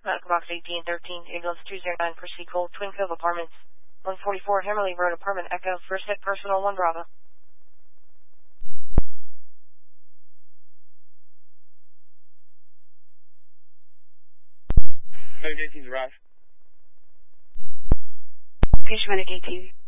Medical Box 1813, ambulance 209, proceed cold, Twin Cove Apartments, 144 Hammerley Road, apartment Echo, first hit personal 1 Bravo. 18's arrived. Patient Medic 18.